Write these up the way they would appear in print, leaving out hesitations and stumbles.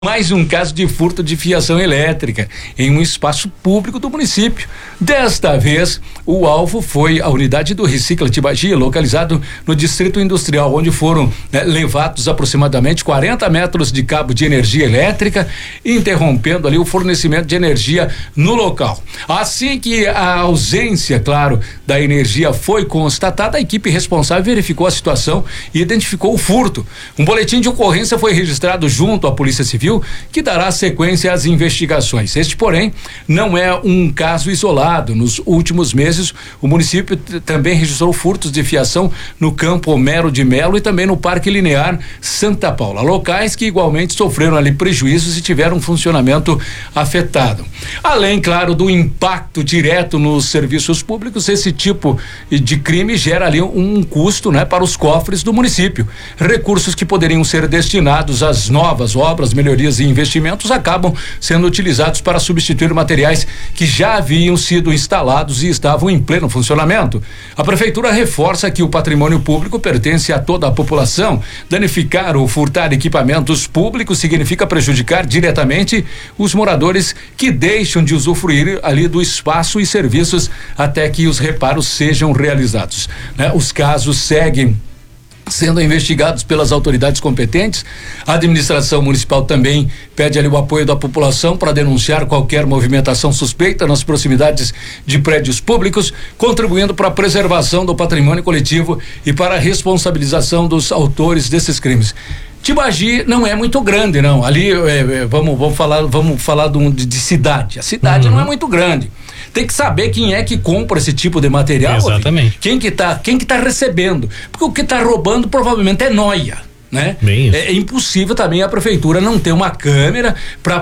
Mais um caso de furto de fiação elétrica em um espaço público do município. Desta vez, o alvo foi a unidade do Recicla Tibagi, localizado no Distrito Industrial, onde foram levados aproximadamente 40 metros de cabo de energia elétrica, interrompendo ali o fornecimento de energia no local. Assim que a ausência, claro, da energia foi constatada, a equipe responsável verificou a situação e identificou o furto. Um boletim de ocorrência foi registrado junto à Polícia Civil, que dará sequência às investigações. Este, porém, não é um caso isolado. Nos últimos meses, o município também registrou furtos de fiação no Campo Homero de Melo e também no Parque Linear Santa Paula, locais que igualmente sofreram ali prejuízos e tiveram um funcionamento afetado. Além, claro, do impacto direto nos serviços públicos, esse tipo de crime gera ali um custo, para os cofres do município. Recursos que poderiam ser destinados às novas obras, melhorias e investimentos acabam sendo utilizados para substituir materiais que já haviam sido instalados e estavam em pleno funcionamento. A prefeitura reforça que o patrimônio público pertence a toda a população. Danificar ou furtar equipamentos públicos significa prejudicar diretamente os moradores que deixam de usufruir ali do espaço e serviços até que os reparos sejam realizados. Os casos seguem sendo investigados pelas autoridades competentes. A administração municipal também pede ali o apoio da população para denunciar qualquer movimentação suspeita nas proximidades de prédios públicos, contribuindo para a preservação do patrimônio coletivo e para a responsabilização dos autores desses crimes. Tibagi não é muito grande, não. Ali vamos falar de cidade. A cidade não é muito grande. Tem que saber quem é que compra esse tipo de material. Exatamente. Quem que tá recebendo. Porque o que tá roubando provavelmente é nóia, né? É impossível também a prefeitura não ter uma câmera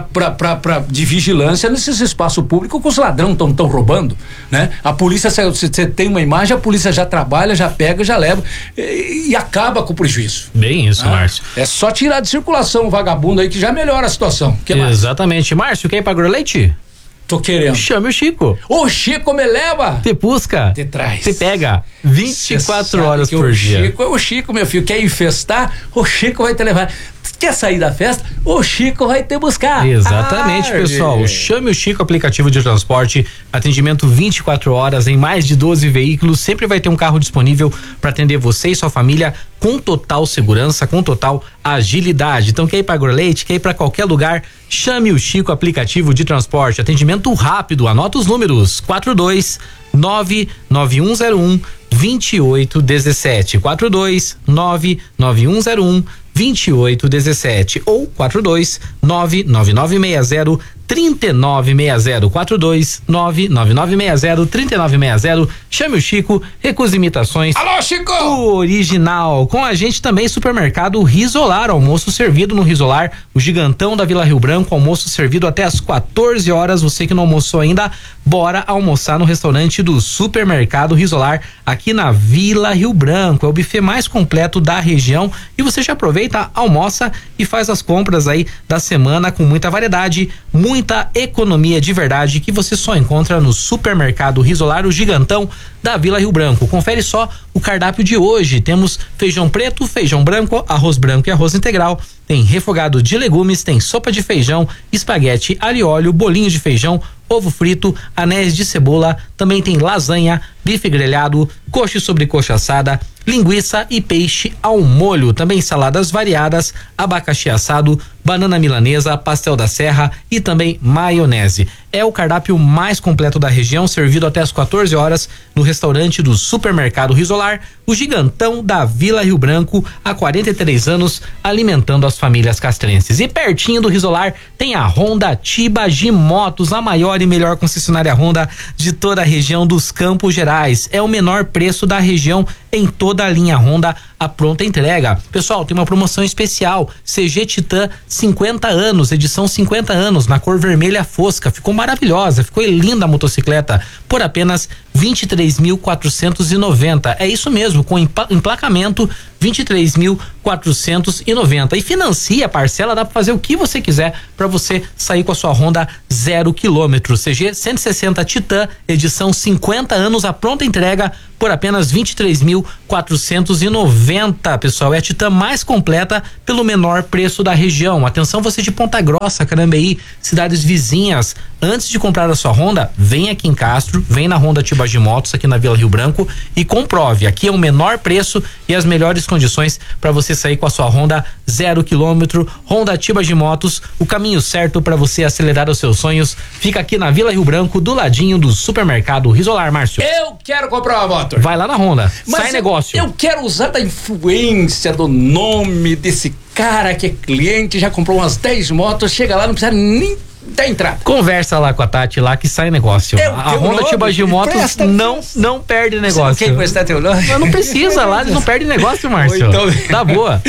de vigilância nesses espaços públicos que os ladrões estão roubando, né? A polícia, se você tem uma imagem, a polícia já trabalha, já pega, já leva e acaba com o prejuízo. Bem isso, Márcio. É só tirar de circulação o vagabundo aí que já melhora a situação. Exatamente. Márcio, quer ir pra Agroleite? Tô querendo. Chame o Chico. O Chico me leva. Te busca. Te traz. Te pega. 24 horas por dia. O Chico, meu filho, quer infestar? O Chico vai te levar. Quer sair da festa? O Chico vai te buscar. Exatamente, pessoal. Chame o Chico, aplicativo de transporte, atendimento 24 horas em mais de 12 veículos. Sempre vai ter um carro disponível para atender você e sua família com total segurança, com total agilidade. Então, quer ir para Agroleite, quer ir para qualquer lugar, chame o Chico, aplicativo de transporte, atendimento rápido. Anota os números: 42991012817, 42991012817 ou 42999603960, 42999603960. Chame o Chico, recusa imitações. Alô, Chico! O original. Com a gente também Supermercado Risolar, almoço servido no Risolar, o gigantão da Vila Rio Branco, almoço servido até às 14 horas. Você que não almoçou ainda, bora almoçar no restaurante do Supermercado Risolar, aqui na Vila Rio Branco. É o buffet mais completo da região e você já aproveita, almoça e faz as compras aí da semana com muita variedade, muita economia de verdade que você só encontra no Supermercado Risolar, o gigantão da Vila Rio Branco. Confere só o cardápio de hoje. Temos feijão preto, feijão branco, arroz branco e arroz integral. Tem refogado de legumes, tem sopa de feijão, espaguete alho e óleo, bolinho de feijão, ovo frito, anéis de cebola, também tem lasanha, bife grelhado, coxa e sobrecoxa assada, linguiça e peixe ao molho, também saladas variadas, abacaxi assado, banana milanesa, pastel da serra e também maionese. É o cardápio mais completo da região, servido até às 14 horas no restaurante do Supermercado Risolar, o gigantão da Vila Rio Branco, há 43 anos, alimentando as famílias castrenses. E pertinho do Risolar tem a Honda Tibagi Motos, a maior e melhor concessionária Honda de toda a região dos Campos Gerais. É o menor preço da região em toda a linha Honda, a pronta entrega. Pessoal, tem uma promoção especial, CG Titan 50 anos, edição 50 anos, na cor vermelha fosca. Ficou maravilhosa, ficou linda a motocicleta, por apenas 23.490. É isso mesmo, com emplacamento 23.490. E financia a parcela, dá para fazer o que você quiser para você sair com a sua Honda 0 km. CG 160 Titan, edição 50 anos, a pronta entrega por apenas 23.490, pessoal. É a Titan mais completa pelo menor preço da região. Atenção, você de Ponta Grossa, Carambeí, cidades vizinhas. Antes de comprar a sua Honda, vem aqui em Castro, vem na Honda Tibagi Motos aqui na Vila Rio Branco e comprove. Aqui é o menor preço e as melhores condições para você sair com a sua Honda 0 km. Honda Tibagi Motos, o caminho certo para você acelerar os seus sonhos. Fica aqui na Vila Rio Branco, do ladinho do supermercado Risolar, Márcio. Eu quero comprar uma moto. Vai lá na Honda, mas sai negócio. Eu quero usar da influência do nome desse cara que é cliente, já comprou umas 10 motos, chega lá, não precisa nem da entrada. Conversa lá com a Tati lá que sai negócio. A Honda Tibagi Motos não perde negócio. Você não quer emprestar teu nome? Não precisa lá, eles não perdem negócio, Márcio. Então, tá boa.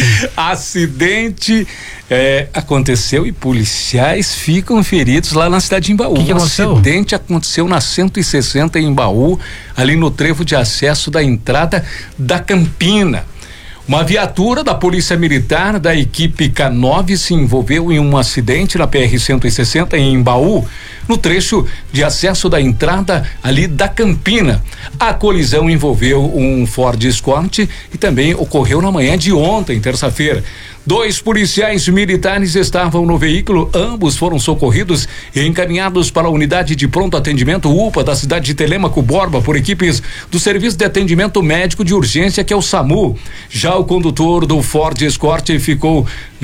Acidente aconteceu e policiais ficam feridos lá na cidade de Embaú. Que aconteceu? Acidente aconteceu na 160 em Embaú, ali no trevo de acesso da entrada da Campina. Uma viatura da Polícia Militar da equipe K9 se envolveu em um acidente na PR-160 em Embaú, no trecho de acesso da entrada ali da Campina. A colisão envolveu um Ford Escort e também ocorreu na manhã de ontem, terça-feira. 2 policiais militares estavam no veículo, ambos foram socorridos e encaminhados para a unidade de pronto atendimento UPA da cidade de Telêmaco Borba por equipes do Serviço de Atendimento Médico de Urgência, que é o SAMU. Já o condutor do Ford Escort ficou,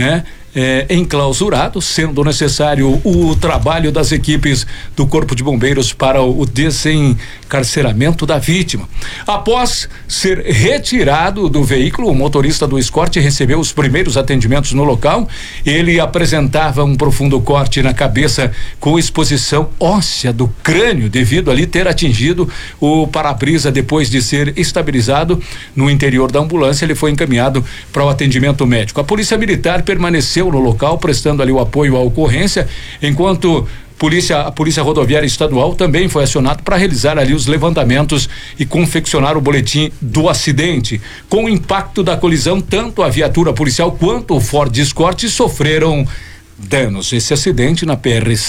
enclausurado, sendo necessário o trabalho das equipes do Corpo de Bombeiros para o desencarceramento da vítima. Após ser retirado do veículo, o motorista do Escort recebeu os primeiros atendimentos no local. Ele apresentava um profundo corte na cabeça com exposição óssea do crânio, devido ali ter atingido o para-brisa. Depois de ser estabilizado no interior da ambulância, ele foi encaminhado para o atendimento médico. A Polícia Militar permaneceu no local, prestando ali o apoio à ocorrência, enquanto a Polícia Rodoviária Estadual também foi acionado para realizar ali os levantamentos e confeccionar o boletim do acidente. Com o impacto da colisão, tanto a viatura policial quanto o Ford Escort sofreram danos. Esse acidente na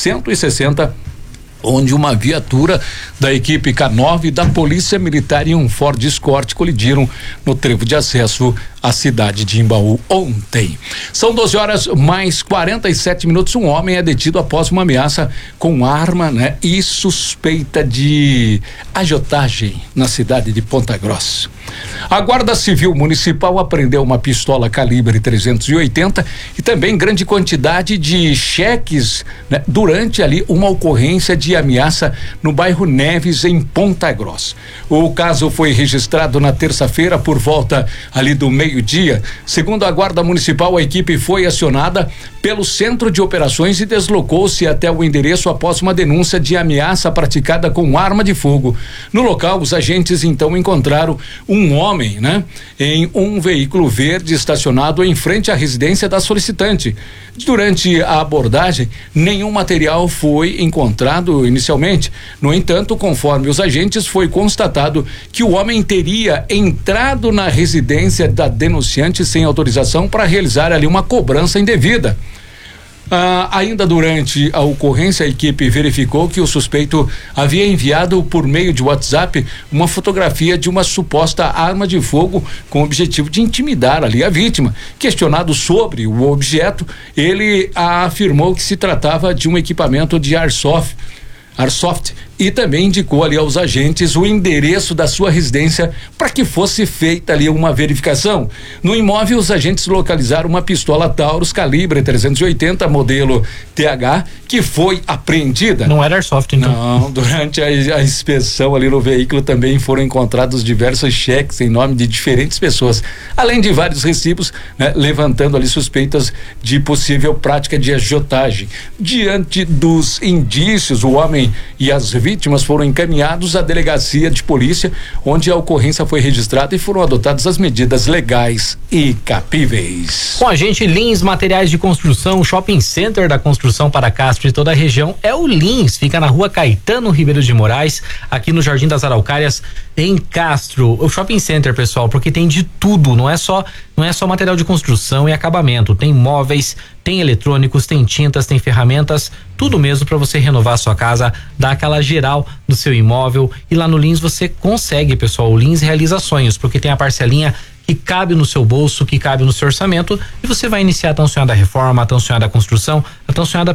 PR-160, onde uma viatura da equipe K9 da Polícia Militar e um Ford Escort colidiram no trevo de acesso à cidade de Embaú ontem. São 12h mais 47. Um homem é detido após uma ameaça com arma, e suspeita de agiotagem na cidade de Ponta Grossa. A Guarda Civil Municipal apreendeu uma pistola calibre 380 e também grande quantidade de cheques, durante ali uma ocorrência de ameaça no bairro Neves, em Ponta Grossa. O caso foi registrado na terça-feira por volta ali do meio-dia. Segundo a Guarda Municipal, a equipe foi acionada pelo Centro de Operações e deslocou-se até o endereço após uma denúncia de ameaça praticada com arma de fogo. No local, os agentes então encontraram um homem, em um veículo verde estacionado em frente à residência da solicitante. Durante a abordagem, nenhum material foi encontrado inicialmente. No entanto, conforme os agentes, foi constatado que o homem teria entrado na residência da denunciante sem autorização para realizar ali uma cobrança indevida. Ainda durante a ocorrência, a equipe verificou que o suspeito havia enviado por meio de WhatsApp uma fotografia de uma suposta arma de fogo com o objetivo de intimidar ali a vítima. Questionado sobre o objeto, ele afirmou que se tratava de um equipamento de airsoft e também indicou ali aos agentes o endereço da sua residência para que fosse feita ali uma verificação. No imóvel, os agentes localizaram uma pistola Taurus calibre 380 modelo TH, que foi apreendida. Não era airsoft, então? Não, durante a inspeção ali no veículo também foram encontrados diversos cheques em nome de diferentes pessoas, além de vários recibos, levantando ali suspeitas de possível prática de agiotagem. Diante dos indícios, o homem e as vítimas foram encaminhados à delegacia de polícia, onde a ocorrência foi registrada e foram adotadas as medidas legais e cabíveis. Com a gente, Lins Materiais de Construção, o shopping center da construção para Castro e toda a região é o Lins, fica na rua Caetano Ribeiro de Moraes, aqui no Jardim das Araucárias, em Castro. O shopping center, pessoal, porque tem de tudo, não é só material de construção e acabamento, tem móveis, tem eletrônicos, tem tintas, tem ferramentas, tudo mesmo para você renovar a sua casa, dar aquela geral do seu imóvel. E lá no Lins você consegue, pessoal. O Lins realiza sonhos, porque tem a parcelinha que cabe no seu bolso, que cabe no seu orçamento, e você vai iniciar a tão sonhada reforma, a tão sonhada construção, a tão sonhada